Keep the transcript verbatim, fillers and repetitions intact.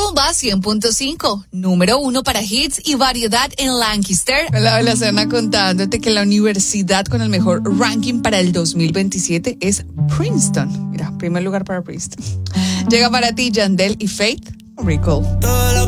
Rumba cien punto cinco, número uno para hits y variedad en Lancaster. Hola, hola, Serna, contándote que la universidad con el mejor ranking para el dos mil veintisiete es Princeton. Mira, primer lugar para Princeton. Llega para ti Yandel y Faith, Recall.